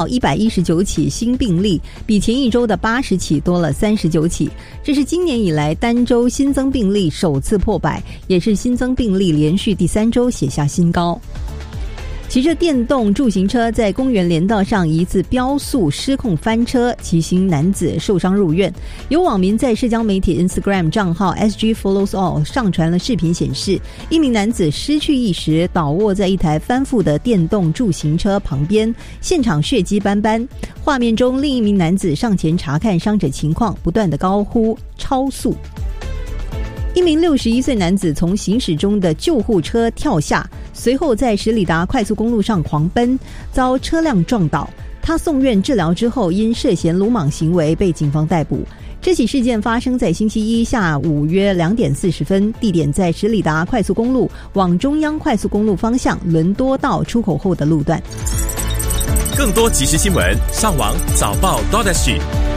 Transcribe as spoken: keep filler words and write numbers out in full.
一百一十九起新病例，比前一周的八十起多了三十九起，这是今年以来单周新增病例首次破百，也是新增病例连续第三周写下新高。骑着电动助行车在公园连道上疑似飙速失控翻车，骑行男子受伤入院。有网民在社交媒体 Instagram 账号 S G Follows All 上传了视频，显示一名男子失去意识，倒卧在一台翻覆的电动助行车旁边，现场血迹斑斑。画面中，另一名男子上前查看伤者情况，不断地高呼超速。一名六十一岁男子从行驶中的救护车跳下，随后在十里达快速公路上狂奔，遭车辆撞倒。他送院治疗之后，因涉嫌鲁莽行为被警方逮捕。这起事件发生在星期一下午约两点四十分，地点在十里达快速公路往中央快速公路方向伦多道出口后的路段。 更多即时新闻，上网早报 .dot.s g。